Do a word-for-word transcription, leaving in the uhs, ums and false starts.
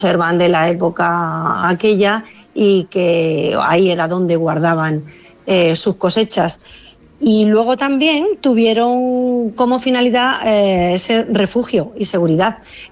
conservan de la época aquella y que ahí era donde guardaban eh, sus cosechas. Y luego también tuvieron como finalidad eh, ser refugio y seguridad.